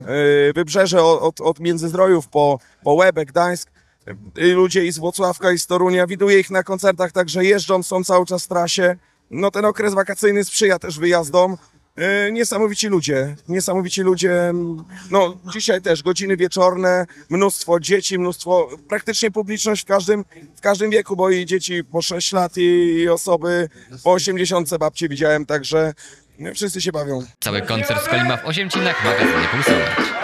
Wybrzeże od Międzyzdrojów po Łebek, Gdańsk. Ludzie i z Włocławka, i z Torunia, widuję ich na koncertach, także jeżdżą, są cały czas w trasie. No ten okres wakacyjny sprzyja też wyjazdom. Niesamowici ludzie. No dzisiaj też godziny wieczorne, mnóstwo dzieci, praktycznie publiczność w każdym wieku, bo i dzieci po 6 lat i osoby po 80 babci widziałem, także wszyscy się bawią. Cały koncert z Kolima w Osiemcinach, magazynie Pulsowe.